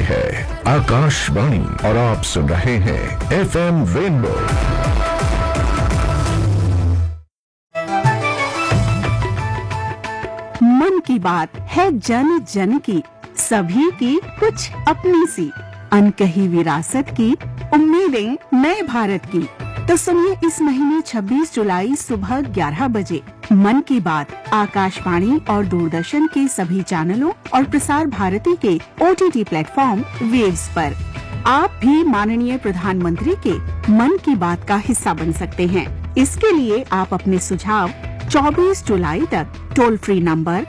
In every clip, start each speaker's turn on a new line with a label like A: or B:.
A: है आकाशवाणी और आप सुन रहे हैं एफएम रेनबो।
B: मन की बात है जन जन की, सभी की कुछ अपनी सी, अनकही विरासत की, उम्मीदें नए भारत की। तो सुनिए इस महीने 26 जुलाई सुबह 11 बजे मन की बात आकाशवाणी और दूरदर्शन के सभी चैनलों और प्रसार भारती के OTT प्लेटफॉर्म वेव्स पर। आप भी माननीय प्रधानमंत्री के मन की बात का हिस्सा बन सकते हैं। इसके लिए आप अपने सुझाव 24 जुलाई तक टोल फ्री नंबर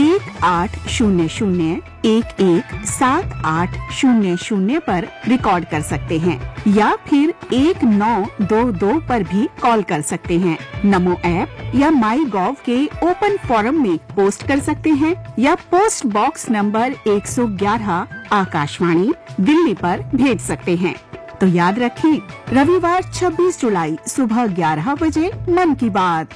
B: 1800-117800 पर रिकॉर्ड कर सकते हैं या फिर 1922 पर भी कॉल कर सकते हैं। नमो ऐप या माई गॉव के ओपन फोरम में पोस्ट कर सकते हैं या post box number 111 Akashvani Delhi पर भेज सकते हैं। तो याद रखें, रविवार 26 जुलाई सुबह 11 बजे मन की बात।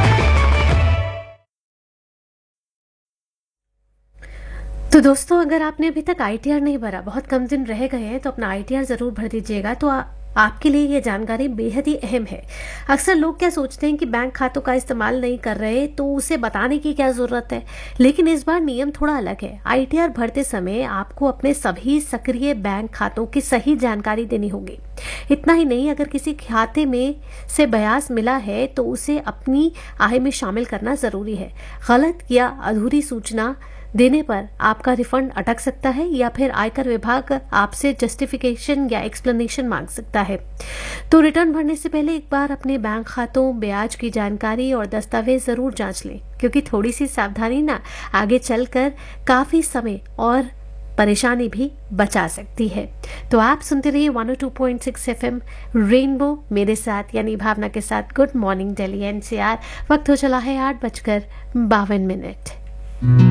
C: तो दोस्तों, अगर आपने अभी तक ITR नहीं भरा, बहुत कम दिन रह गए हैं, तो अपना ITR जरूर भर दीजिएगा। तो आपके लिए ये जानकारी बेहद ही अहम है। अक्सर लोग क्या सोचते हैं कि बैंक खातों का इस्तेमाल नहीं कर रहे तो उसे बताने की क्या जरूरत है, लेकिन इस बार नियम थोड़ा अलग है। ITR भरते समय आपको अपने सभी सक्रिय बैंक खातों की सही जानकारी देनी होगी। इतना ही नहीं, अगर किसी खाते में से ब्याज मिला है तो उसे अपनी आय में शामिल करना जरूरी है। गलत या अधूरी सूचना देने पर आपका रिफंड अटक सकता है या फिर आयकर विभाग आपसे जस्टिफिकेशन या एक्सप्लेनेशन मांग सकता है। तो रिटर्न भरने से पहले एक बार अपने बैंक खातों, ब्याज की जानकारी और दस्तावेज जरूर जांच लें, क्योंकि थोड़ी सी सावधानी ना आगे चलकर काफी समय और परेशानी भी बचा सकती है। तो आप सुनते रहिए 102.6 FM रेनबो मेरे साथ यानी भावना के साथ। Good morning Delhi NCR। वक्त हो चला है 8:52।